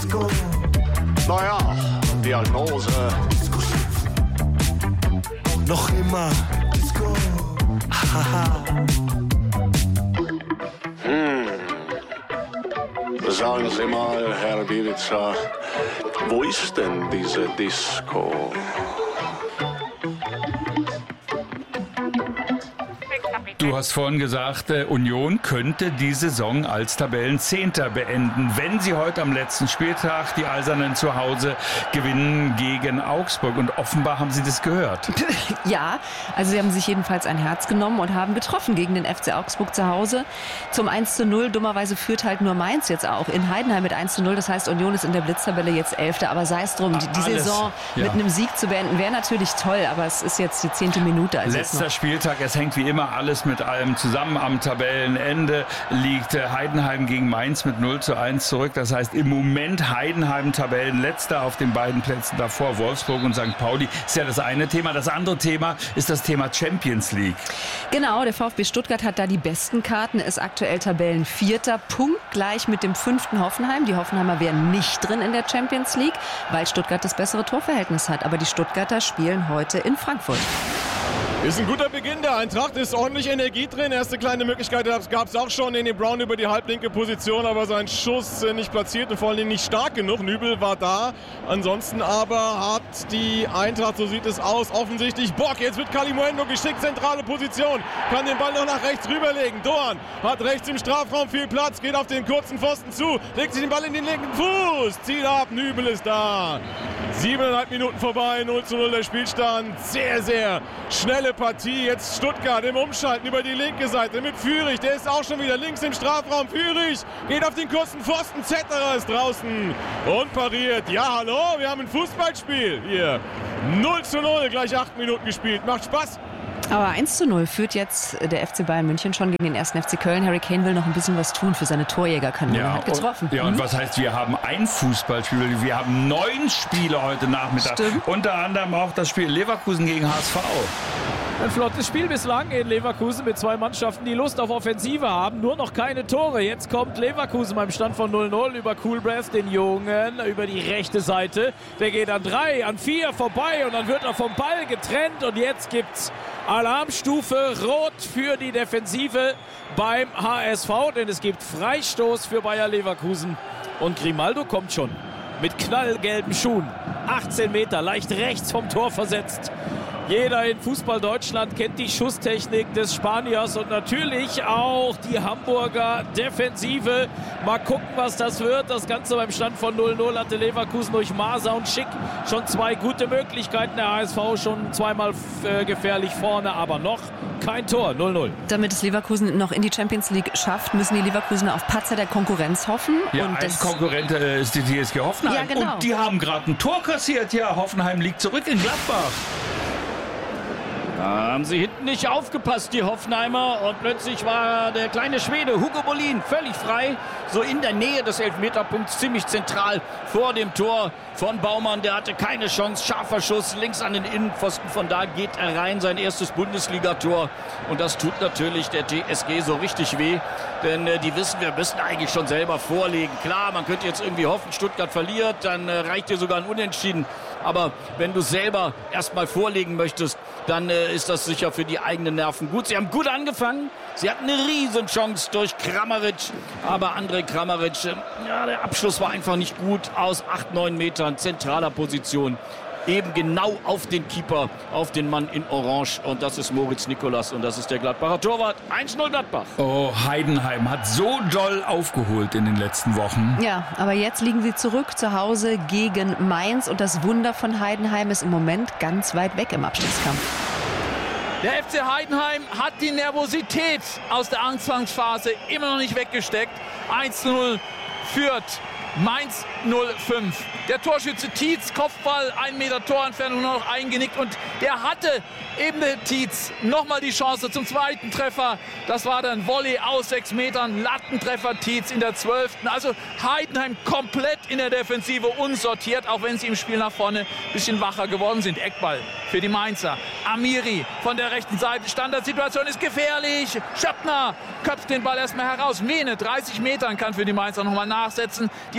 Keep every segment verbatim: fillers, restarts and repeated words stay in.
Naja, Diagnose. Noch immer. Hm. Sagen Sie mal, Herr Bielica, wo ist denn diese Disco? Du hast vorhin gesagt, äh, Union könnte die Saison als Tabellenzehnter beenden, wenn sie heute am letzten Spieltag die Eisernen zu Hause gewinnen gegen Augsburg. Und offenbar haben sie das gehört. Ja, also sie haben sich jedenfalls ein Herz genommen und haben getroffen gegen den F C Augsburg zu Hause. Zum eins zu null, dummerweise führt halt nur Mainz jetzt auch in Heidenheim mit eins zu null. Das heißt, Union ist in der Blitztabelle jetzt Elfter. Aber sei es drum, die, die Saison ja. mit einem Sieg zu beenden, wäre natürlich toll. Aber es ist jetzt die zehnte Minute. Also Letzter Spieltag, es hängt wie immer alles mit allem zusammen. Am Tabellenende liegt Heidenheim gegen Mainz mit null zu eins zurück. Das heißt im Moment Heidenheim Tabellenletzter, auf den beiden Plätzen davor Wolfsburg und Sankt Pauli. Ist ja das eine Thema. Das andere Thema ist das Thema Champions League. Genau, der VfB Stuttgart hat da die besten Karten, ist aktuell Tabellenvierter, punktgleich mit dem fünften Hoffenheim. Die Hoffenheimer wären nicht drin in der Champions League, weil Stuttgart das bessere Torverhältnis hat. Aber die Stuttgarter spielen heute in Frankfurt. Ist ein guter Beginn der Eintracht, ist ordentlich Energie drin. Erste kleine Möglichkeit gab es auch schon in den Brown über die halblinke Position, aber sein Schuss nicht platziert und vor allem nicht stark genug. Nübel war da. Ansonsten aber hat die Eintracht, so sieht es aus, offensichtlich Bock. Jetzt wird Kalimuendo geschickt, zentrale Position. Kann den Ball noch nach rechts rüberlegen. Doan hat rechts im Strafraum viel Platz, geht auf den kurzen Pfosten zu, legt sich den Ball in den linken Fuß. Zieht ab, Nübel ist da. Siebeneinhalb Minuten vorbei, null zu null der Spielstand. Sehr, sehr schnelle Partie. Jetzt Stuttgart im Umschalten über die linke Seite mit Führig. Der ist auch schon wieder links im Strafraum. Führig geht auf den kurzen Pfosten. Zetterer ist draußen und pariert. Ja, hallo, wir haben ein Fußballspiel hier. null zu null, gleich acht Minuten gespielt. Macht Spaß. Aber eins zu null führt jetzt der F C Bayern München schon gegen den ersten F C Köln. Harry Kane will noch ein bisschen was tun für seine Torjägerkanone. Ja, hat getroffen. Und, ja, und was heißt, wir haben ein Fußballspiel. Wir haben neun Spiele heute Nachmittag. Stimmt. Unter anderem auch das Spiel Leverkusen gegen H S V. Ein flottes Spiel bislang in Leverkusen mit zwei Mannschaften, die Lust auf Offensive haben. Nur noch keine Tore. Jetzt kommt Leverkusen beim Stand von null null über Coolbrath, den Jungen, über die rechte Seite. Der geht an drei, an vier vorbei und dann wird er vom Ball getrennt. Und jetzt gibt's Alarmstufe Rot für die Defensive beim H S V, denn es gibt Freistoß für Bayer Leverkusen. Und Grimaldo kommt schon mit knallgelben Schuhen. achtzehn Meter, leicht rechts vom Tor versetzt. Jeder in Fußball Deutschland kennt die Schusstechnik des Spaniers und natürlich auch die Hamburger Defensive. Mal gucken, was das wird. Das Ganze beim Stand von null null hatte Leverkusen durch Maser und Schick schon zwei gute Möglichkeiten. Der H S V schon zweimal äh, gefährlich vorne, aber noch kein Tor. null null. Damit es Leverkusen noch in die Champions League schafft, müssen die Leverkusener auf Patzer der Konkurrenz hoffen. Ja, und ein das Konkurrent äh, ist die T S G Hoffenheim. Ja, genau. Und die haben gerade ein Tor kassiert. Ja, Hoffenheim liegt zurück in Gladbach. Da haben sie hinten nicht aufgepasst, die Hoffenheimer. Und plötzlich war der kleine Schwede Hugo Bolin völlig frei. So in der Nähe des Elfmeterpunkts, ziemlich zentral vor dem Tor von Baumann. Der hatte keine Chance. Scharfer Schuss links an den Innenpfosten. Von da geht er rein. Sein erstes Bundesligator. Und das tut natürlich der T S G so richtig weh. Denn äh, die wissen, wir müssen eigentlich schon selber vorlegen. Klar, man könnte jetzt irgendwie hoffen, Stuttgart verliert. Dann äh, reicht dir sogar ein Unentschieden. Aber wenn du selber erstmal vorlegen möchtest, dann äh, ist das sicher für die eigenen Nerven gut. Sie haben gut angefangen. Sie hatten eine Riesenchance durch Kramaric. Aber Andrej Kramaric, äh, ja, der Abschluss war einfach nicht gut. Aus acht, neun Metern, zentraler Position. Eben genau auf den Keeper, auf den Mann in Orange. Und das ist Moritz Nicolas und das ist der Gladbacher Torwart. eins null Gladbach. Oh, Heidenheim hat so doll aufgeholt in den letzten Wochen. Ja, aber jetzt liegen sie zurück zu Hause gegen Mainz. Und das Wunder von Heidenheim ist im Moment ganz weit weg im Abstiegskampf. Der F C Heidenheim hat die Nervosität aus der Anfangsphase immer noch nicht weggesteckt. eins zu null führt Mainz null fünf. Der Torschütze Tietz, Kopfball, ein Meter Torentfernung nur noch eingenickt. Und der hatte eben der Tietz nochmal die Chance zum zweiten Treffer. Das war dann Volley aus sechs Metern. Lattentreffer Tietz in der zwölften. Also Heidenheim komplett in der Defensive unsortiert, auch wenn sie im Spiel nach vorne ein bisschen wacher geworden sind. Eckball für die Mainzer. Amiri von der rechten Seite. Standardsituation ist gefährlich. Schöppner köpft den Ball erstmal heraus. Mene, dreißig Metern, kann für die Mainzer nochmal nachsetzen. Die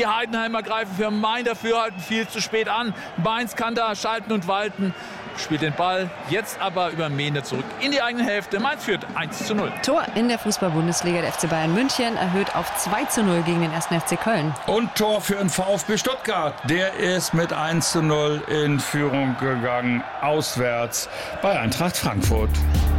Heidenheimer greifen für mein Dafürhalten viel zu spät an. Mainz kann da schalten und walten. Spielt den Ball jetzt aber über Mehne zurück in die eigene Hälfte. Mainz führt eins zu null. Tor in der Fußball-Bundesliga. Der F C Bayern München erhöht auf zwei zu null gegen den ersten F C Köln. Und Tor für den VfB Stuttgart. Der ist mit eins zu null in Führung gegangen, auswärts bei Eintracht Frankfurt.